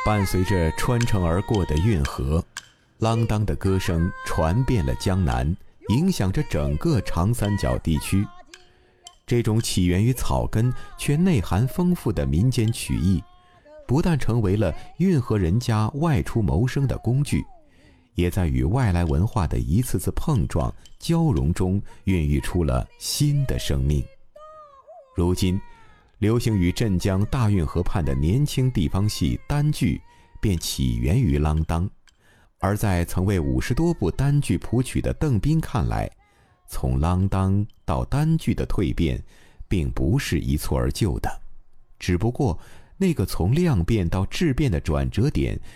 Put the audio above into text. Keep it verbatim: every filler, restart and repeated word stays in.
伴随着穿城而过的运河，啷当的歌声传遍了江南，影响着整个长三角地区。这种起源于草根却内涵丰富的民间曲艺，不但成为了运河人家外出谋生的工具，也在与外来文化的一次次碰撞交融中孕育出了新的生命。如今流行于镇江大运河畔的年轻地方戏单剧便起源于啷当，而在曾为五十多部单剧谱曲的邓斌看来，从啷当到单剧的蜕变并不是一蹴而就的，只不过那个从量变到质变的转折点